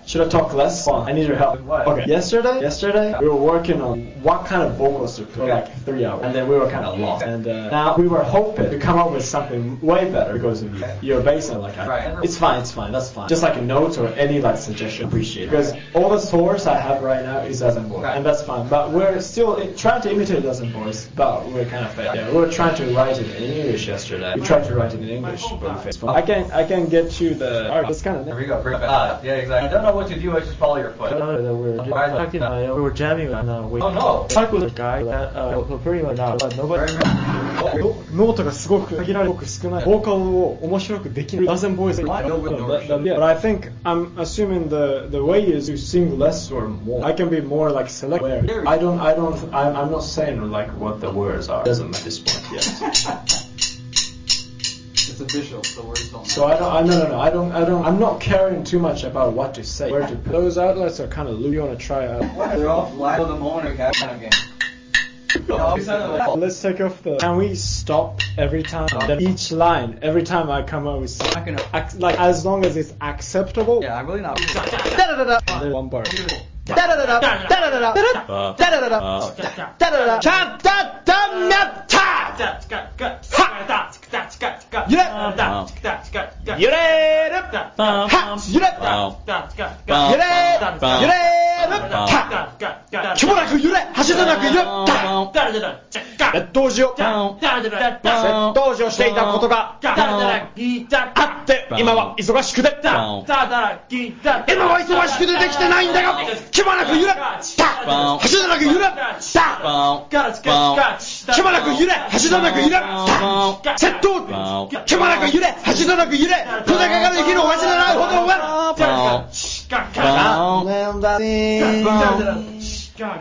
Should I talk less? I need your help. What? Okay. Yesterday, we were working on what kind of vocals to put, like 3 hours. And then we were kind of lost. And now we were hoping to come up with something way better because of you. Your bass and like, it's fine, that's fine. Just like a note or any like suggestion, appreciate it. Because all the source I have right now is Dozen voice. And that's fine. But we're still trying to imitate Dozen voice, but we're kind of failed. Yeah, we were trying to write it in English yesterday. We tried to write it in English, but we failed. I can get you the... Alright, that's kind of... There we go. Yeah, exactly. I don't know what to do, I just follow your foot. We were jamming and we... Oh no! Talked with a guy that pretty much now, but nobody... ノートがすごく限られて少ない。ボーカルを面白くできない。Dozen voice. Yeah, but I think I'm assuming the way is to sing less or more. I can be more like selective. I'm not saying like what the words are. It doesn't at this point yet. It's official. The words don't matter. So I'm not caring too much about what to say. Where to put. Those outlets are kind of loose. You want to try out. They're all flat on the moment kind of game. Let's take off the... Can we stop every time? Then each line, every time I come up with something, like as long as it's acceptable. Yeah, I'm really not. One bar.窃盗しをしていたことがあって今は忙しくて今は忙しくてできてないんだが気まなく揺れ橋田なく揺れ気まなく揺れ橋田なく揺れ窃盗気まなく揺れ橋田なく揺れ小高ができるわしでないほどは